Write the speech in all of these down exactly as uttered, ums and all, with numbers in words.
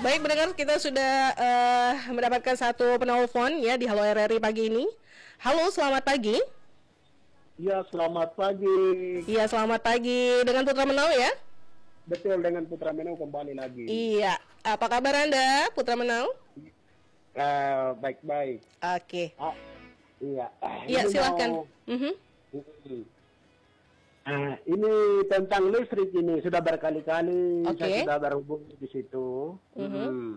Baik pendengar, kita sudah uh, mendapatkan satu penelpon ya di Halo R R I pagi ini. Halo, selamat pagi. Ya, selamat pagi. Iya, selamat pagi. Dengan Putra Menau ya? Betul, dengan Putra Menau kembali lagi. Iya, apa kabar Anda, Putra Menau? Uh, baik-baik. Oke. Ah, iya. Iya, silakan. Mau... Mm-hmm. Uh, ini tentang listrik ini sudah berkali-kali okay. saya sudah berhubung di situ. Mm-hmm. Hmm.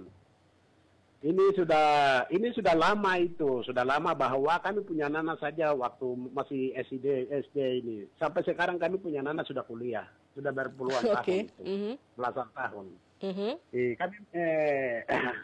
Ini sudah ini sudah lama itu sudah lama bahwa kami punya Nana saja waktu masih S D S D ini sampai sekarang kami punya Nana sudah kuliah sudah berpuluhan okay. tahun itu mm-hmm. belasan tahun. Mm-hmm. Eh, kami eh,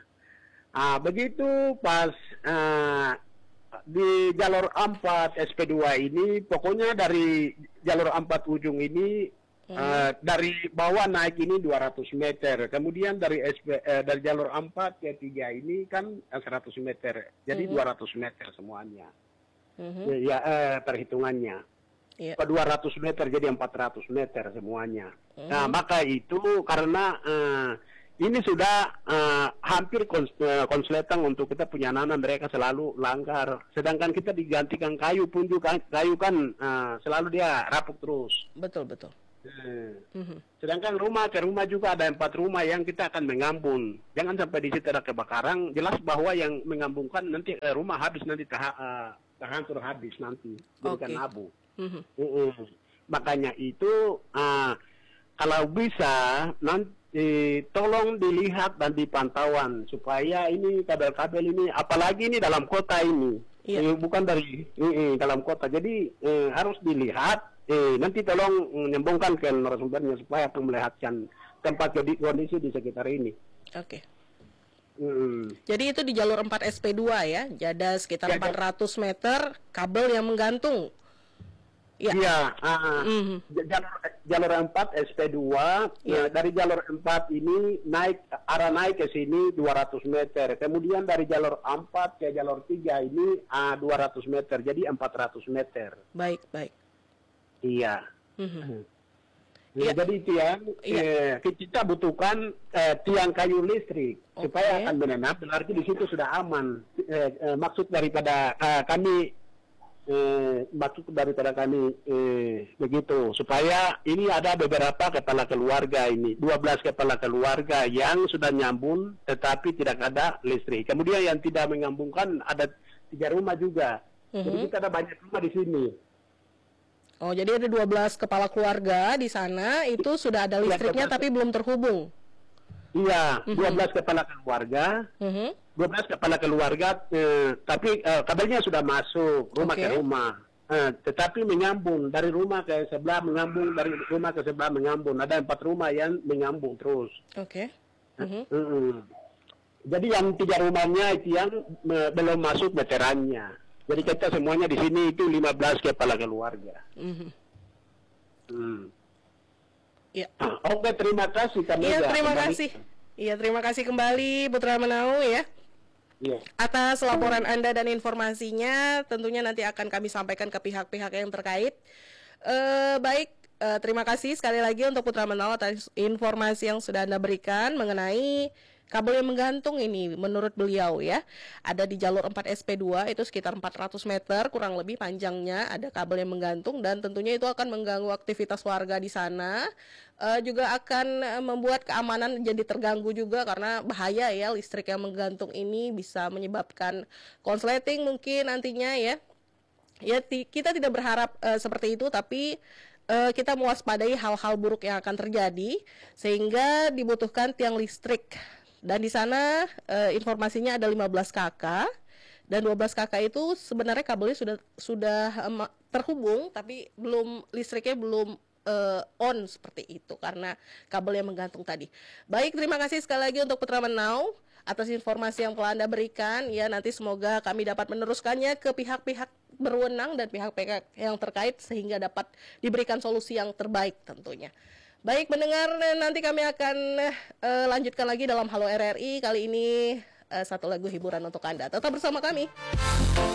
ah, begitu pas ah, di jalur empat S P dua ini pokoknya dari jalur empat ujung ini hmm. uh, dari bawah naik ini dua ratus meter, kemudian dari S P uh, dari jalur empat ke tiga ini kan seratus meter, jadi hmm. dua ratus meter semuanya. Hmm. Ya uh, perhitungannya. Yeah. dua ratus meter jadi empat ratus meter semuanya. Hmm. Nah, maka itu karena uh, ini sudah uh, hampir kons uh, konsletan untuk kita punya Nana, mereka selalu langgar. Sedangkan kita digantikan kayu pun juga kayu kan uh, selalu dia rapuk terus. Betul betul. Hmm. Mm-hmm. Sedangkan rumah ke rumah juga ada empat rumah yang kita akan mengambung. Jangan sampai di situ ada kebakaran. Jelas bahwa yang mengambungkan nanti uh, rumah habis nanti terha uh, terhancur habis nanti jadikan okay. abu. Mm-hmm. Mm-hmm. Makanya itu uh, kalau bisa nanti Eh, tolong dilihat dan dipantauan supaya ini kabel-kabel ini, apalagi ini dalam kota ini, iya. eh, bukan dari eh, eh, dalam kota, jadi eh, harus dilihat. Eh, nanti tolong nyambungkan ke narasumbernya supaya akan melihatkan tempat kondisi di sekitar ini. Oke. Okay. Hmm. Jadi itu di jalur empat S P dua ya, ada sekitar ya, empat ratus meter kabel yang menggantung. Iya, ya, uh, mm-hmm. jalur, jalur empat S P dua, ya. Ya, dari jalur empat ini naik, arah naik ke sini dua ratus meter, kemudian dari jalur empat ke jalur tiga ini uh, dua ratus meter, jadi empat ratus meter. Baik, baik. Iya. Mm-hmm. Ya, ya. Jadi tiang, ya. eh, kita butuhkan eh, tiang kayu listrik, okay. supaya akan menenap, berarti di situ sudah aman. Eh, eh, maksud daripada eh, kami Eh, maksud daripada kami eh, begitu supaya ini ada beberapa kepala keluarga ini dua belas kepala keluarga yang sudah nyambung tetapi tidak ada listrik, kemudian yang tidak menyambungkan ada tiga rumah juga. Mm-hmm. Jadi kita ada banyak rumah di sini. Oh, jadi ada dua belas kepala keluarga di sana itu sudah ada listriknya ya, tapi belum terhubung. Iya, mm-hmm. dua belas kepala keluarga. Mm-hmm. dua belas kepala keluarga, eh, tapi eh, kabelnya sudah masuk rumah okay. ke rumah, eh, tetapi menyambung dari rumah ke sebelah, menyambung dari rumah ke sebelah, menyambung. Ada empat rumah yang menyambung terus. Oke. Okay. Mm-hmm. Mm-hmm. Jadi yang tiga rumahnya itu yang me, belum masuk veterannya. Jadi kita semuanya di sini itu lima belas kepala keluarga. Mm-hmm. Hmm. Ya. Oke, terima kasih. Iya, terima kembali. kasih. Iya, terima kasih kembali Putra Menau ya. Ya. Atas laporan Anda dan informasinya, tentunya nanti akan kami sampaikan ke pihak-pihak yang terkait. Uh, baik, uh, terima kasih sekali lagi untuk Putra Menau atas informasi yang sudah Anda berikan mengenai kabel yang menggantung ini. Menurut beliau ya, ada di jalur empat S P dua, itu sekitar empat ratus meter kurang lebih panjangnya, ada kabel yang menggantung dan tentunya itu akan mengganggu aktivitas warga di sana. Uh, juga akan uh, membuat keamanan jadi terganggu juga karena bahaya ya, listrik yang menggantung ini bisa menyebabkan konsleting mungkin nantinya ya. Ya kita tidak berharap uh, seperti itu, tapi uh, kita mewaspadai hal-hal buruk yang akan terjadi sehingga dibutuhkan tiang listrik. Dan di sana uh, informasinya ada lima belas kakak dan dua belas kakak itu sebenarnya kabelnya sudah sudah um, terhubung tapi belum, listriknya belum uh, on seperti itu karena kabel yang menggantung tadi. Baik, terima kasih sekali lagi untuk Putra Menau atas informasi yang telah Anda berikan. Ya, nanti semoga kami dapat meneruskannya ke pihak-pihak berwenang dan pihak-pihak yang terkait sehingga dapat diberikan solusi yang terbaik tentunya. Baik mendengar, nanti kami akan uh, lanjutkan lagi dalam Halo R R I. Kali ini uh, satu lagu hiburan untuk Anda. Tetap bersama kami.